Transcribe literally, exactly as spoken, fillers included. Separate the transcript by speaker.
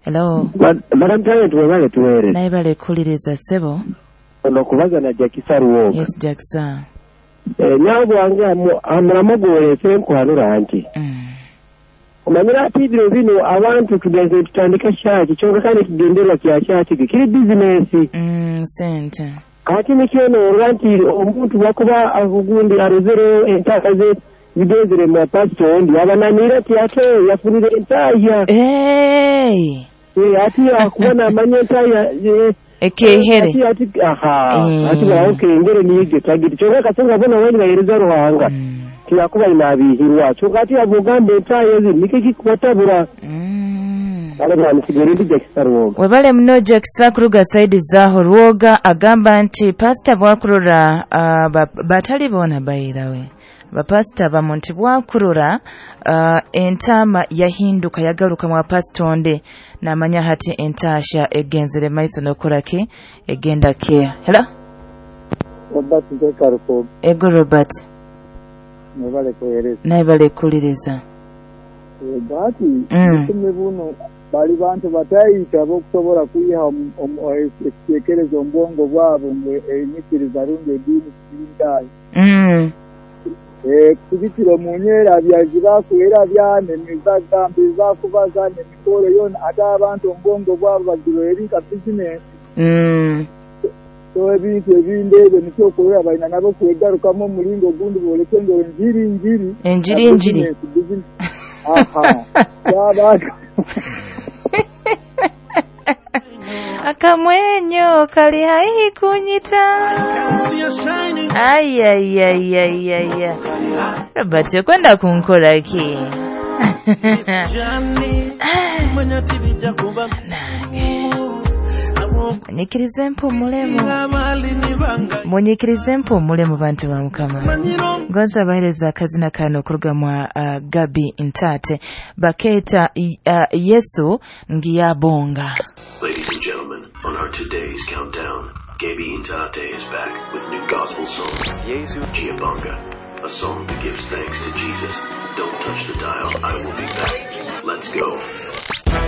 Speaker 1: Hello.
Speaker 2: Madam Tayo tuwebale tuwere.
Speaker 1: Naye bale kuliriza sebo.
Speaker 2: Ono kubaza na Jackisa Ruwoga.
Speaker 1: Yes, Jackisa.
Speaker 2: Eh, nyabo wange amulamu gole senkuhanura anti.
Speaker 1: Mm.
Speaker 2: Omanyira ati bino bino abantu tugeze tutandika shaki kyonka kandi tugendera kya shaki kiri business.
Speaker 1: Mm, sente.
Speaker 2: Kati nikyono oranti omuntu bakuba agugundi arozero entakaze bidezere mu pastor ndi abananira ti ate yafunire entaya.
Speaker 1: Hey.
Speaker 2: Eh, ati akubona amanye entaya
Speaker 1: ekehere.
Speaker 2: Ati ati aha. Ati baoke ngere niyige tagiti kyonka kasenga bona wengi bayereza ruhanga. Tiyakuba inabihirwa cyo kati avugambe entaye nikiki kubatabura.
Speaker 1: Mm.
Speaker 2: Bale bwa msigirindi Jackisa Ruwoga.
Speaker 1: Webale mno Jackisa kuruga side zaho Ruwoga agamba nti pastor bwakurura uh, batali bona bayirawe. Bapastor bamonti bwakurura uh, entama yahinduka yagaruka mu pastonde namanya hati entasha egenzere maiso nokurake egenda care. Hello.
Speaker 3: Robert Zekaruko.
Speaker 1: Ego Robert.
Speaker 3: Nebale kueleza.
Speaker 1: Nebale kuliriza.
Speaker 3: E, Gati, mm. Kume buno, bali bantu batayita abokusobola kuyiha ekitekerezo ombwongo bwabo enyikiriza rundi edini kirindayi.
Speaker 1: Mm.
Speaker 3: E, kubitiro munyera byaji bakuera byane mizagambi zakubaza ne mikoro yona ata abantu ombwongo bwabo bagiro erinka business.
Speaker 1: Mm.
Speaker 3: So ebintu ebindebe nikyo kuera baina nabo kwegarukamo mulingo gundi boleke ngo njiri njiri
Speaker 1: njiri njiri
Speaker 3: aha baba
Speaker 1: akamwenyo kali hai kunyita ay ay ay ay ay Robert kwenda kunkora ki Munyikirize mpumulemu Munyikirize mpumulemu bantu ba Mukama Gonza bahereza akazina kano kuruga mwa uh, Gabi Intate baketa uh, Yesu ngiyabonga.
Speaker 4: Ladies and gentlemen, on our today's countdown, Gabi Intate is back with new gospel song Yesu Ngiyabonga, a song that gives thanks to Jesus. Don't touch the dial, I will be back. Let's go.